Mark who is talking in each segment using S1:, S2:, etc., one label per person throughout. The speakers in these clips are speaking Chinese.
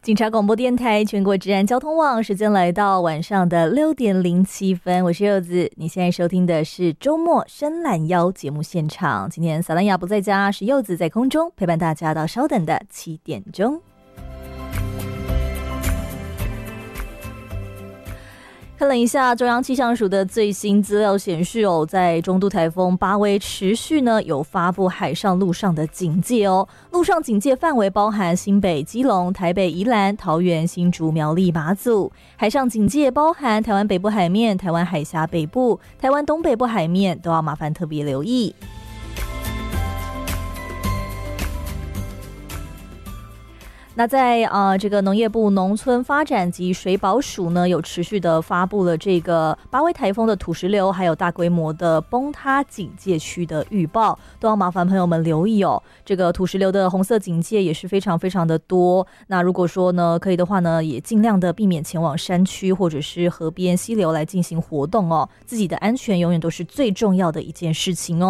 S1: 警察广播电台全国治安交通网，时间来到晚上的6点07分，我是柚子。你现在收听的是周末伸懒腰节目现场。今天萨兰雅不在家，是柚子在空中陪伴大家到稍等的7点钟。看了一下中央气象署的最新资料显示在中度台风巴威持续呢有发布海上陆上的警戒陆上警戒范围包含新北、基隆、台北、宜兰、桃园、新竹、苗栗、马祖；海上警戒包含台湾北部海面、台湾海峡北部、台湾东北部海面，都要麻烦特别留意。那在这个农业部农村发展及水保署呢，有持续的发布了这个巴威台风的土石流，还有大规模的崩塌警戒区的预报，都要麻烦朋友们留意这个土石流的红色警戒也是非常非常的多。那如果说呢可以的话呢，也尽量的避免前往山区或者是河边溪流来进行活动自己的安全永远都是最重要的一件事情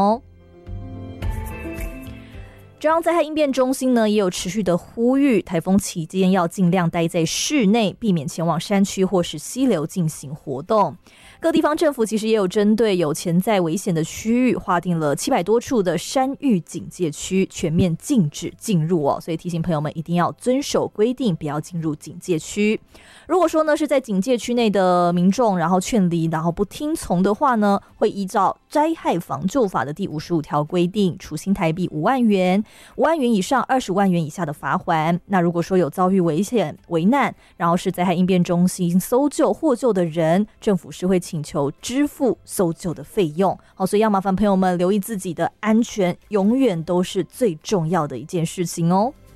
S1: 中央灾害应变中心呢，也有持续的呼吁，台风期间要尽量待在室内，避免前往山区或是溪流进行活动。各地方政府其实也有针对有潜在危险的区域，划定了700多处的山域警戒区，全面禁止进入所以提醒朋友们一定要遵守规定，不要进入警戒区。如果说呢是在警戒区内的民众，然后劝离，然后不听从的话呢，会依照灾害防救法的第55条规定，处新台币5万元，5万元以上20万元以下的罚锾。那如果说有遭遇危险危难，然后是灾害应变中心搜救获救的人，政府是会请求支付搜救的费用。所以要麻烦朋友们留意自己的安全，永远都是最重要的一件事情